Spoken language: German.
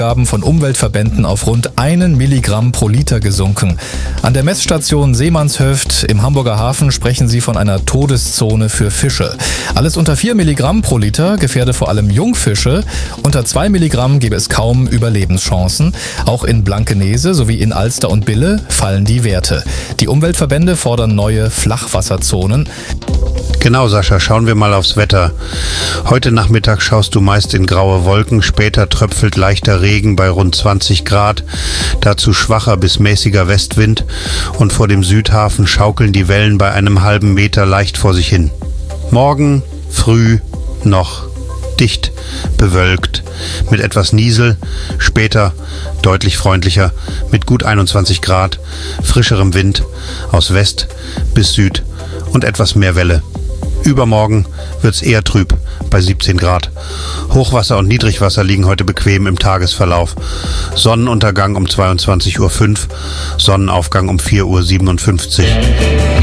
Gaben von Umweltverbänden auf rund 1 Milligramm pro Liter gesunken. An der Messstation Seemannshöft im Hamburger Hafen sprechen sie von einer Todeszone für Fische. Alles unter 4 Milligramm pro Liter gefährde vor allem Jungfische. Unter 2 Milligramm gebe es kaum Überlebenschancen. Auch in Blankenese sowie in Alster und Bille fallen die Werte. Die Umweltverbände fordern neue Flachwasserzonen. Genau, Sascha, schauen wir mal aufs Wetter. Heute Nachmittag schaust du meist in graue Wolken, später tröpfelt leichter Regen bei rund 20 Grad, dazu schwacher bis mäßiger Westwind und vor dem Südhafen schaukeln die Wellen bei einem halben Meter leicht vor sich hin. Morgen früh noch dicht bewölkt, mit etwas Niesel, später deutlich freundlicher, mit gut 21 Grad, frischerem Wind aus West bis Süd und etwas mehr Welle. Übermorgen wird's eher trüb bei 17 Grad. Hochwasser und Niedrigwasser liegen heute bequem im Tagesverlauf. Sonnenuntergang um 22:05 Uhr, Sonnenaufgang um 4:57 Uhr.